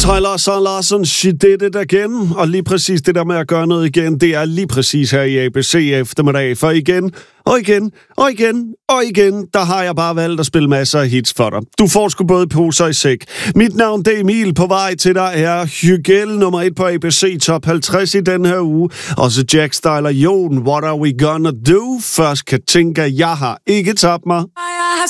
Tyler Larson, she did it again. Og lige præcis det der med at gøre noget igen, det er lige præcis her i ABC eftermiddag. For igen, der har jeg bare valgt at spille masser af hits for dig. Du får sgu både poser i sæk. Mit navn det er Emil, på vej til dig er Hygel nummer 1 på ABC Top 50 i den her uge. Også Jack Styler, Jon, What Are We Gonna Do? Først kan tænke, jeg har ikke tabt mig.